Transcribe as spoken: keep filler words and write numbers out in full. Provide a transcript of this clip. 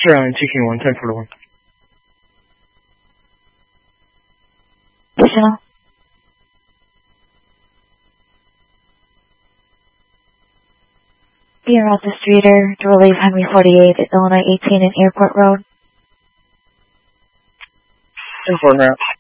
Sierra Island, T K one, ten for the one. Additional. Be around the streeter to relieve Henry forty-eight at Illinois eighteen and Airport Road. ten four, route.